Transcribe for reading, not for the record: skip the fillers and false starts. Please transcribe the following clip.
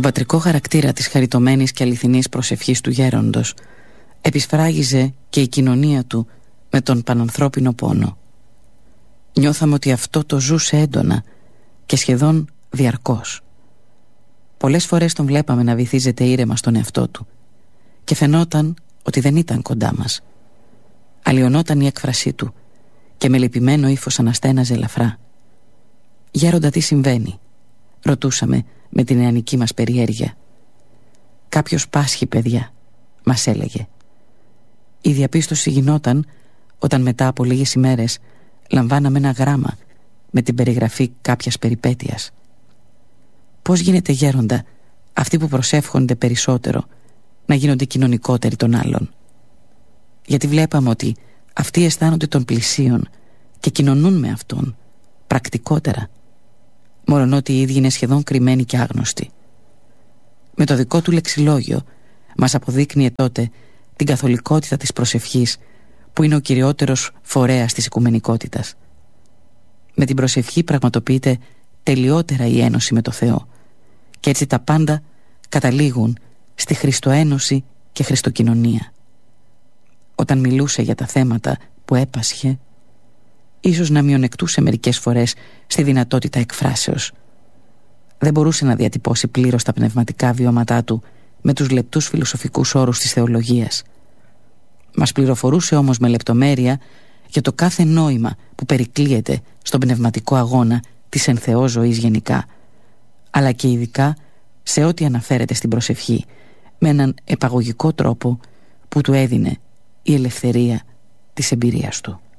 τον πατρικό χαρακτήρα της χαριτωμένης και αληθινής προσευχής του γέροντος επισφράγιζε και η κοινωνία του με τον πανανθρώπινο πόνο. Νιώθαμε ότι αυτό το ζούσε έντονα και σχεδόν διαρκώς. Πολλές φορές τον βλέπαμε να βυθίζεται ήρεμα στον εαυτό του και φαινόταν ότι δεν ήταν κοντά μας. Αλλοιωνόταν η έκφρασή του και με λυπημένο ύφος αναστέναζε ελαφρά. «Γέροντα, τι συμβαίνει?» ρωτούσαμε με την νεανική μας περιέργεια. «Κάποιος πάσχει, παιδιά», μας έλεγε. Η διαπίστωση γινόταν όταν μετά από λίγες ημέρες λαμβάναμε ένα γράμμα με την περιγραφή κάποιας περιπέτειας. Πώς γίνεται, γέροντα, αυτοί που προσεύχονται περισσότερο να γίνονται κοινωνικότεροι των άλλων? Γιατί βλέπαμε ότι αυτοί αισθάνονται των πλησίων και κοινωνούν με αυτόν πρακτικότερα, μόλον ότι οι ίδιοι είναι σχεδόν κρυμμένοι και άγνωστοι. Με το δικό του λεξιλόγιο μας αποδείκνυε τότε την καθολικότητα της προσευχής, που είναι ο κυριότερος φορέας της οικουμενικότητας. Με την προσευχή πραγματοποιείται τελειότερα η ένωση με το Θεό και έτσι τα πάντα καταλήγουν στη Χριστοένωση και Χριστοκοινωνία. Όταν μιλούσε για τα θέματα που έπασχε, ίσως να μειονεκτούσε μερικές φορές στη δυνατότητα εκφράσεως. Δεν μπορούσε να διατυπώσει πλήρως τα πνευματικά βιώματά του με τους λεπτούς φιλοσοφικούς όρους της θεολογίας. Μας πληροφορούσε όμως με λεπτομέρεια για το κάθε νόημα που περικλείεται στον πνευματικό αγώνα της εν Θεώ ζωής γενικά, αλλά και ειδικά σε ό,τι αναφέρεται στην προσευχή, με έναν επαγωγικό τρόπο που του έδινε η ελευθερία της εμπειρίας του.